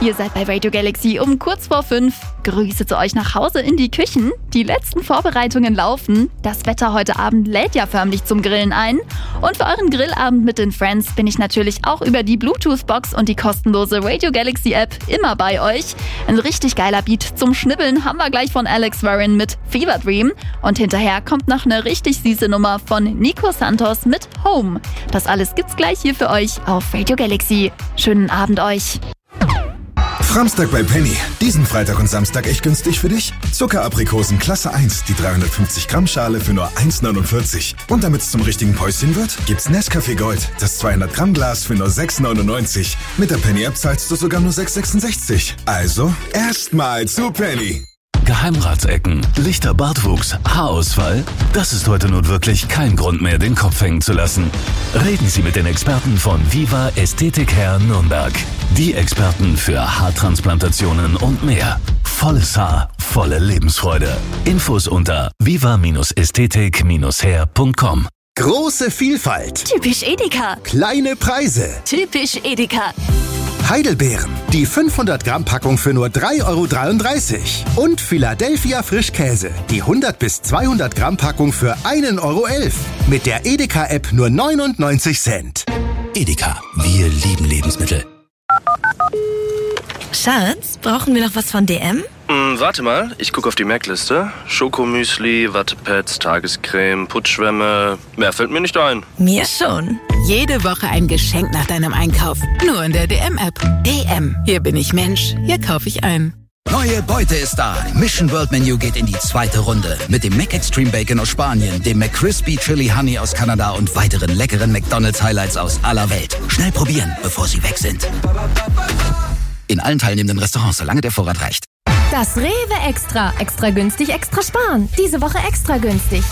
Ihr seid bei Radio Galaxy um kurz vor 5. Grüße zu euch nach Hause in die Küchen. Die letzten Vorbereitungen laufen. Das Wetter heute Abend lädt ja förmlich zum Grillen ein. Und für euren Grillabend mit den Friends bin ich natürlich auch über die Bluetooth-Box und die kostenlose Radio Galaxy App immer bei euch. Ein richtig geiler Beat zum Schnibbeln haben wir gleich von Alex Warren mit Fever Dream. Und hinterher kommt noch eine richtig süße Nummer von Nico Santos mit Home. Das alles gibt's gleich hier für euch auf Radio Galaxy. Schönen Abend euch. Samstag bei Penny. Diesen Freitag und Samstag echt günstig für dich? Zuckeraprikosen Klasse 1, die 350 Gramm Schale für nur 1,49. Und damit es zum richtigen Päuschen wird, gibt's Nescafé Gold, das 200 Gramm Glas für nur 6,99. Mit der Penny App zahlst du sogar nur 6,66. Also erstmal zu Penny. Geheimratsecken, lichter Bartwuchs, Haarausfall? Das ist heute nun wirklich kein Grund mehr, den Kopf hängen zu lassen. Reden Sie mit den Experten von Viva Ästhetik Hair Nürnberg. Die Experten für Haartransplantationen und mehr. Volles Haar, volle Lebensfreude. Infos unter viva-ästhetik-hair.com. Große Vielfalt. Typisch Edeka. Kleine Preise. Typisch Edeka. Heidelbeeren. Die 500 Gramm Packung für nur 3,33 €. Und Philadelphia Frischkäse. Die 100 bis 200 Gramm Packung für 1,11 €. Mit der Edeka-App nur 99 Cent. Edeka, wir lieben Lebensmittel. Schatz, brauchen wir noch was von DM? Warte mal, ich gucke auf die Merkliste. Schokomüsli, Wattepads, Tagescreme, Putzschwämme. Mehr fällt mir nicht ein. Mir schon. Jede Woche ein Geschenk nach deinem Einkauf. Nur in der DM-App. DM. Hier bin ich Mensch. Hier kaufe ich ein. Neue Beute ist da. Mission World Menu geht in die zweite Runde. Mit dem Mac Extreme Bacon aus Spanien, dem McCrispy Chili Honey aus Kanada und weiteren leckeren McDonald's Highlights aus aller Welt. Schnell probieren, bevor sie weg sind. In allen teilnehmenden Restaurants, solange der Vorrat reicht. Das Rewe Extra. Extra günstig, extra sparen. Diese Woche extra günstig.